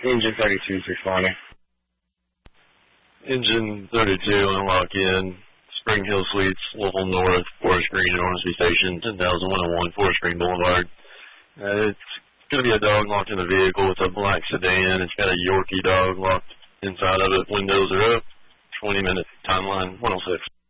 Engine 32 responding. Engine 32 on lock in. Spring Hill Suites, Louisville North, Forest Green and Ormsby Station, 10,101 Forest Green Boulevard. It's going to be a dog locked in the vehicle with a black sedan. It's got a Yorkie dog locked inside of it. Windows are up. 20-minute timeline, 106.